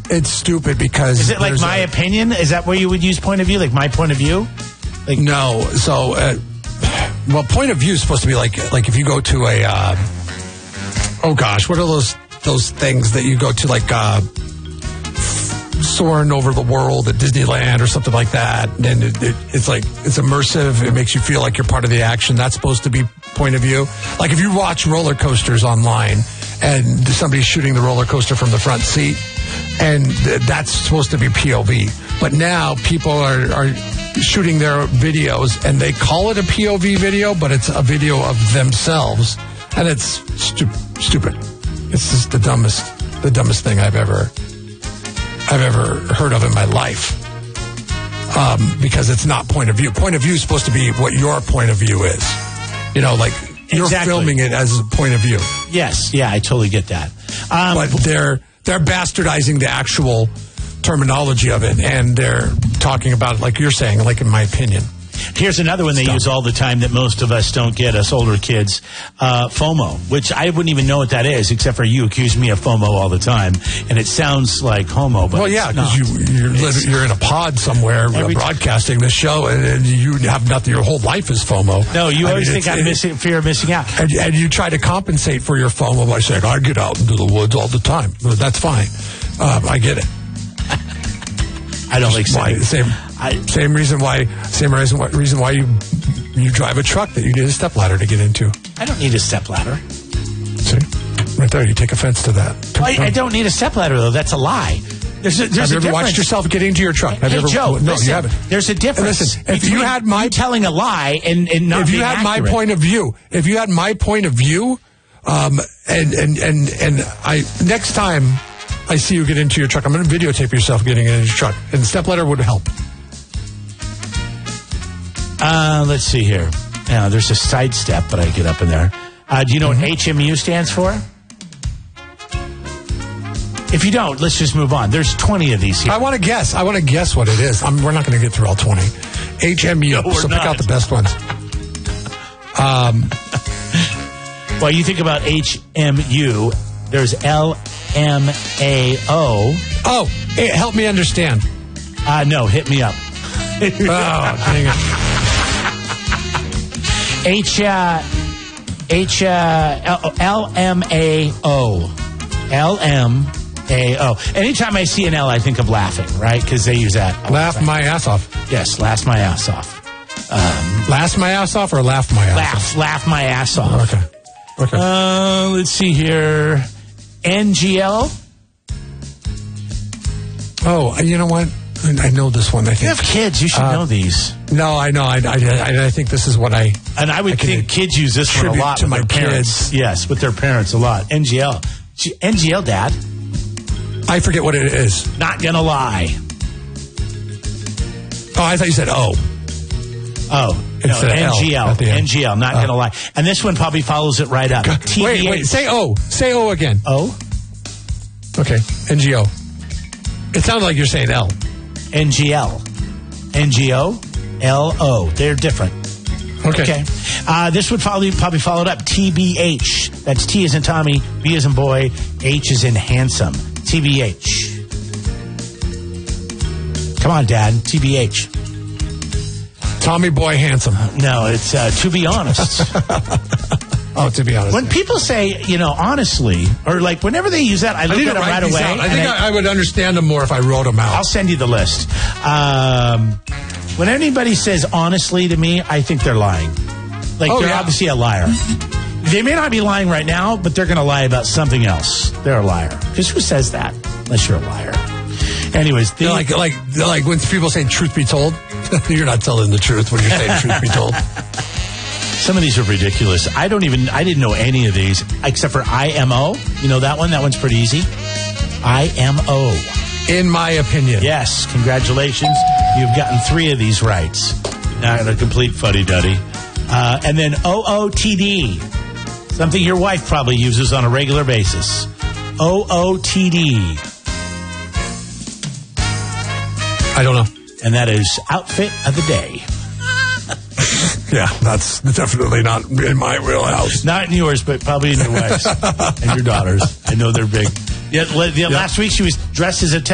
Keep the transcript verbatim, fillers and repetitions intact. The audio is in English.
it's stupid because... Is it like my a, opinion? Is that where you would use point of view? Like my point of view? Like No. So, uh, well, point of view is supposed to be like, like if you go to a... Uh, oh, gosh, what are those those things that you go to, like... Uh, soaring over the world at Disneyland or something like that, and it, it, it's like it's immersive. It makes you feel like you're part of the action. That's supposed to be point of view. Like if you watch roller coasters online and somebody's shooting the roller coaster from the front seat, and th- that's supposed to be P O V. But now people are, are shooting their videos and they call it a P O V video, but it's a video of themselves, and it's stu- stupid. It's just the dumbest, the dumbest thing I've ever. I've ever heard of in my life, um, because it's not point of view. Point of view is supposed to be what your point of view is. You know, like you're exactly. filming it as a point of view. Yes, yeah, I totally get that. Um, but they're they're bastardizing the actual terminology of it, and they're talking about it like you're saying, like in my opinion. Here's another one they Stop. use all the time that most of us don't get, us older kids, uh, FOMO, which I wouldn't even know what that is, except for you accuse me of FOMO all the time, and it sounds like homo, but well, yeah, because you, you're, lit- you're in a pod somewhere Every broadcasting this show, and, and you have nothing, your whole life is FOMO. No, you I always mean, think I'm it, missing, fear of missing out. And, and you try to compensate for your FOMO by saying, I get out into the woods all the time. That's fine. Um, I get it. I don't like saying same. I, same reason why. Same reason why. Reason why you you drive a truck that you need a stepladder to get into. I don't need a stepladder. See, right there, you take offense to that. I, I don't need a stepladder though. That's a lie. There's a, there's have you a ever difference. watched yourself get into your truck? Have hey you ever, Joe, no, listen, you haven't. There's a difference. Listen, if you had my you telling a lie and, and not if you being had accurate. my point of view, if you had my point of view, um, and and and and I next time I see you get into your truck, I'm going to videotape yourself getting into your truck, and the stepladder would help. Uh, let's see here. Yeah, there's a side step, but I get up in there. Uh, do you know mm-hmm. what H M U stands for? If you don't, let's just move on. There's twenty of these here. I want to guess. I want to guess what it is. I'm, we're not going to get through all twenty. H M U. No, so not. pick out the best ones. Um, well, you think about H M U. There's L M A O. Oh, hey, help me understand. Uh, no, hit me up. Oh, dang it. H, uh, H, uh, L M A O. L M A O. Anytime I see an L, I think of laughing, right? Because they use that. Laugh my ass off. Yes, laugh my ass off. Um, laugh my ass off or laugh my ass laugh, off? Laugh my ass off. Okay. Okay. Uh, let's see here. N G L. Oh, you know what? I know this one. I think you have kids. You should uh, know these. No, I know. I, I, I think this is what I. And I would I think kids use this one a lot to with my their parents. Kids. Yes, with their parents a lot. N G L. N G L, Dad. I forget what it is. Not gonna lie. Oh, I thought you said O. Oh, no, N G L. N G L. Not oh. gonna lie. And this one probably follows it right up. T V H. Wait, wait. Say O. Say O again. O. Okay. N G O. It sounded like you're saying L. N G L. N G O. L O. They're different. Okay. Okay. Uh, this would probably probably followed up T B H. That's T as in Tommy, B as in boy, H as in handsome. T B H. Come on, Dad. T B H. Tommy Boy Handsome. No, it's uh, to be honest. Oh, to be honest. When people say, you know, honestly, or like whenever they use that, I look I at it right away. Out. I think I, I would understand them more if I wrote them out. I'll send you the list. Um, when anybody says honestly to me, I think they're lying. Like oh, they're yeah. obviously a liar. They may not be lying right now, but they're going to lie about something else. They're a liar. Because who says that? Unless you're a liar. Anyways, the, like like like when people say "truth be told," you're not telling the truth when you're saying "truth be told." Some of these are ridiculous. I don't even, I didn't know any of these except for I M O. You know that one? That one's pretty easy. I M O. In my opinion. Yes. Congratulations. You've gotten three of these right. Not a complete fuddy-duddy. Uh, and then O O T D. Something your wife probably uses on a regular basis. O O T D. I don't know. And that is outfit of the day. Yeah, that's definitely not in my wheelhouse. Not in yours, but probably in your wife's and your daughter's. I know they're big. Yeah, yeah, yep. Last week she was dressed as a